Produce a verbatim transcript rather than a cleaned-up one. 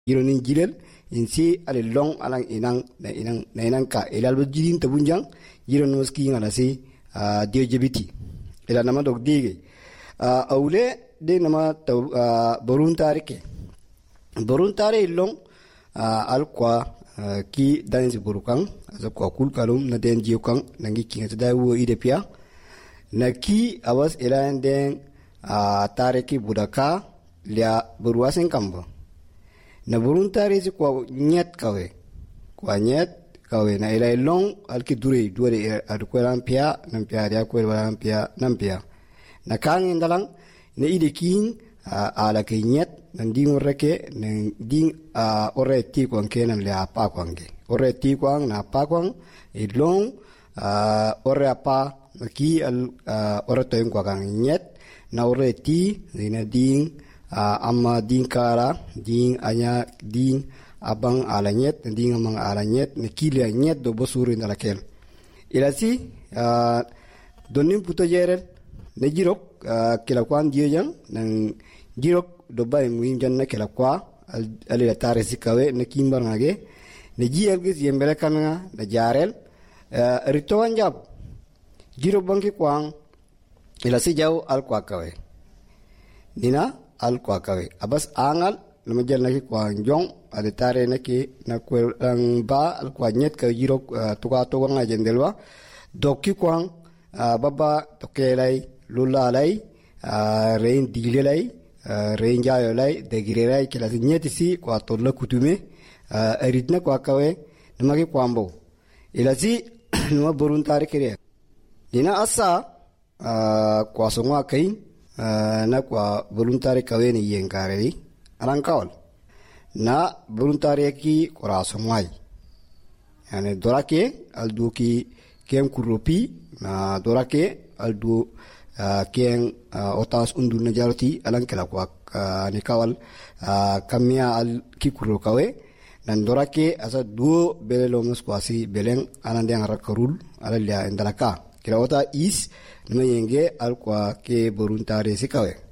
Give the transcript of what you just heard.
Jiro nin jilel insi ale long alang inang na inang na inang ka ilal bujidin tabunjang jiro noski ngala si dio jebiti ila nama dog dige awle de nama borun tarike borun tare long al kwa ki danzi burukang aza kwa kul kalum na den jiokang nangi kinga da wo ide pia na ki awas ila den tarike budaka lia buruasen kambo na voluntari si kwa nyet kawe kwa nyet kawe na ila long alki dure dure adukwelan pia nampia dia kwelan pia nampia na kangin dalang na ide king ala ke nyet nanding oreke nanding ore ti kwang kenan le apa kwange ore ti kwang na apa kwang e long ore apa ki al ore toim kwang nyet na ore ti na ding Uh, amma din kara din anya din abang alanyet din amang alanyet ne kili anyet do bosuri ndalakel ilasi uh, donim puto jerel ne jirok uh, kila kwan diyan nang jirok do bay muim janna kila kwa ali la tare sikawe ne kimbar ngage ne jiyel gis yembele kananga na jarel uh, rito anjab jirok bangi kwang ilasi jaw al kwa kawe nina al kwa kawe abas angal lama jel naki kwa njong ade tare naki na kwelang ba al kwa nyet ka jiro uh, tuka tuka nga jendelwa doki kwang uh, baba tokelay lulalay uh, rein dilelay uh, rein jayolay degirelay kila si nyeti si kwa tola kutume uh, eritna kwa kawe namaki kwambo ila si numa burun tare kire dina asa uh, kwa songwa kain Uh, na kwa voluntari kawe ni yengare arang kawal na voluntari ki kora somai yani dorake aldu ki kem kuropi na dorake aldu uh, ken uh, otas undu na jaloti alang kala kwa uh, ni kawal uh, kamia al ki kuro kawe nan dorake asa duo bele lomus kwasi beleng anande ngara karul ala lia indalaka kila ota is nima yenge al kwa ke voluntari sikawe